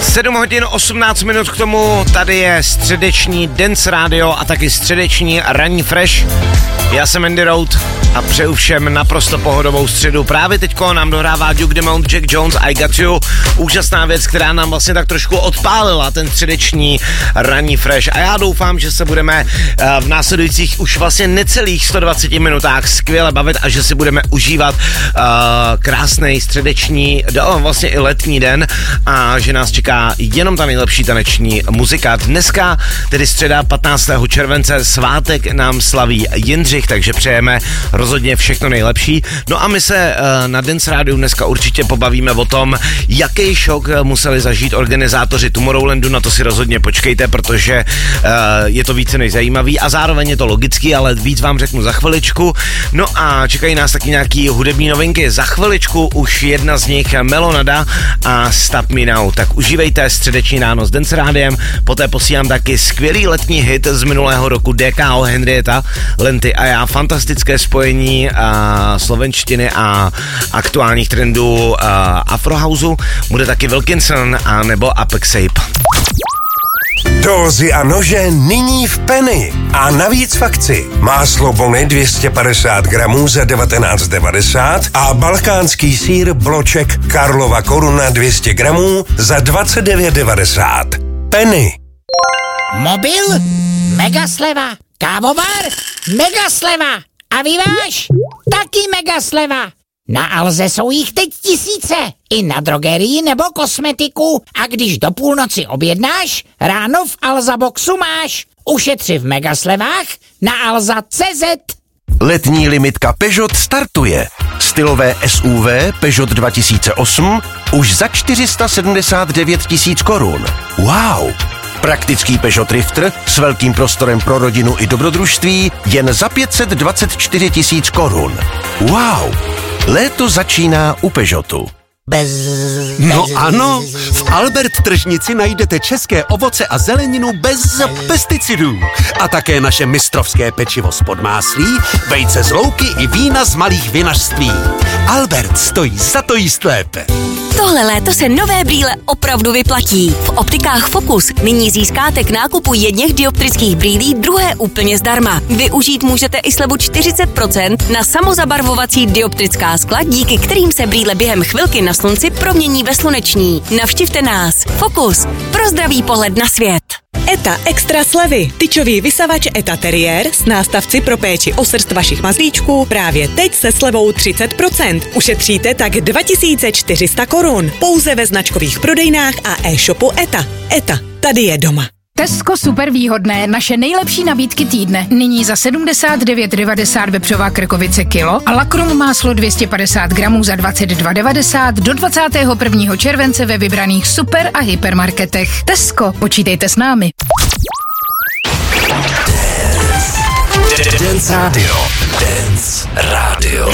7 hodin 18 minut k tomu, tady je středeční Dance Radio a taky středeční ranní Fresh. Já jsem Andy Road a přeju všem naprosto pohodovou středu. Právě teďko nám dohrává Duke Dumont, Jack Jones, I Got You. Úžasná věc, která nám vlastně tak trošku odpálila ten středeční ranní Fresh. A já doufám, že se budeme v následujících už vlastně necelých 120 minutách skvěle bavit a že si budeme užívat krásný středeční, vlastně i letní den a že nás čeká jenom ta nejlepší taneční muzika. Dneska, tedy středa 15. července, svátek nám slaví Jindřich, takže přejeme rozhodně všechno nejlepší. No a my se na Dance Radio dneska určitě pobavíme o tom, jaký šok museli zažít organizátoři Tomorrowlandu, na to si rozhodně počkejte, protože je to více než zajímavý a zároveň je to logický, ale víc vám řeknu za chviličku. No a čekají nás taky nějaký hudební novinky. Za chviličku už jedna z nich, Melonada a Stop Me Now. Tak užívejte středeční ráno s Dance Rádiem, poté posílám taky skvělý letní hit z minulého roku DKO Henrietta, Lenty a já, fantastické spojení slovenštiny a aktuálních trendů Afrohouseu. Bude taky Wilkinson a nebo Apex Ape. Dózy a nože nyní v Penny. A navíc v akci. Máslo Bony 250 gramů za 19,90 a balkánský sýr bloček Karlova Koruna 200 gramů za 29,90. Penny. Mobil? Mega sleva. Kávovar? Mega sleva. A vyváž? Taky mega sleva. Na Alze jsou jich teď tisíce. I na drogerii nebo kosmetiku. A když do půlnoci objednáš, ráno v Alza Boxu máš. Ušetři v megaslevách na alza.cz. Letní limitka Peugeot startuje. Stylové SUV Peugeot 2008 už za 479 000 korun. Wow! Praktický Peugeot Drifter s velkým prostorem pro rodinu i dobrodružství jen za 524 000 korun. Wow! Léto začíná u Peugeotu. No ano, v Albert tržnici najdete české ovoce a zeleninu bez pesticidů. A také naše mistrovské pečivo z podmáslí, vejce z louky i vína z malých vinařství. Albert stojí za to jíst lépe. Tohle léto se nové brýle opravdu vyplatí. V optikách Focus nyní získáte k nákupu jedněch dioptrických brýlí druhé úplně zdarma. Využít můžete i slevu 40% na samozabarvovací dioptrická skla, díky kterým se brýle během chvilky na slunci promění ve sluneční. Navštivte nás. Focus. Pro zdravý pohled na svět. ETA extra slevy. Tyčový vysavač ETA Terrier s nástavci pro péči o srst vašich mazlíčků právě teď se slevou 30%. Ušetříte tak 2400 korun. Pouze ve značkových prodejnách a e-shopu ETA. ETA. Tady je doma. Tesco super výhodné, naše nejlepší nabídky týdne. Nyní za 79,90 vepřová krkovice kilo a Lakrum máslo 250 gramů za 22,90 do 21. července ve vybraných super a hypermarketech. Tesco, počítejte s námi. Dance Radio. Dance Radio.